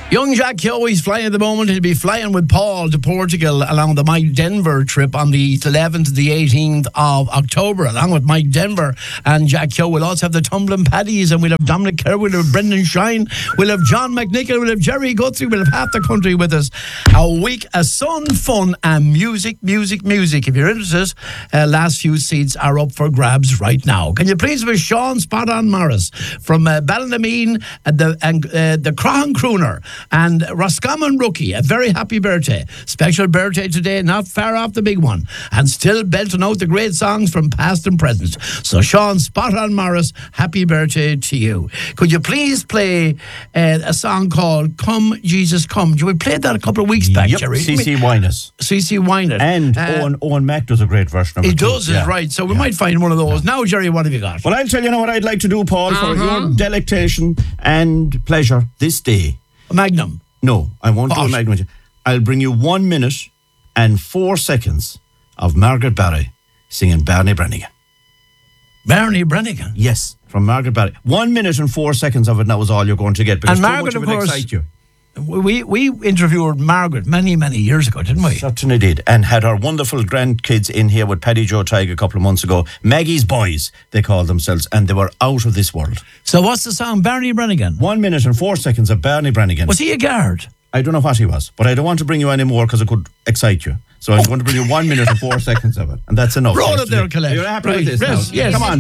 Young Jack Keogh, he's flying at the moment. He'll be flying with Paul to Portugal along the Mike Denver trip on the 11th to the 18th of October, along with Mike Denver and Jack Keogh. We'll also have the Tumbling Paddies, and we'll have Dominic Kerr, we'll have Brendan Shine, we'll have John McNichol, we'll have Jerry Guthrie, we'll have half the country with us. A week of sun, fun and music. If you're interested, last few seats are up for grabs right now. Can you please wish Sean Spot On Morris from Ballinameen and the Crahan Crooner and Roscommon Rookie a very happy birthday. Special birthday today, not far off the big one, and still belting out the great songs from past and present. So Sean Spot On Morris, happy birthday to you. Could you please play a song called Come Jesus Come? We played that a couple of weeks back, Jerry. C.C. Winans. C.C. Winans. And Owen Mack does a great version of it. He does, is right. So we might find one of those. Now, Jerry, what have you got? Well, I'll tell you now what I'd like to do, Paul, for your delectation and pleasure this day. Magnum. No, I won't do a Magnum. I'll bring you 1 minute and 4 seconds of Margaret Barry singing Barney Brannigan. Barney Brannigan? Yes, from Margaret Barry. 1 minute and 4 seconds of it, and that was all you're going to get. Because and Margaret, too much of it excite you. We interviewed Margaret many years ago, didn't we? Certainly did, and had our wonderful grandkids in here with Paddy Joe Tighe a couple of months ago. Maggie's Boys, they called themselves, and they were out of this world. So what's the song, Barney Brannigan? 1 minute and 4 seconds of Barney Brannigan. Was he a guard? I don't know what he was, but I don't want to bring you any more because it could excite you. So I'm going to bring you 1 minute and 4 seconds of it, and that's enough. Roll it there, Colette. You're happy with this now? Yes. Come on.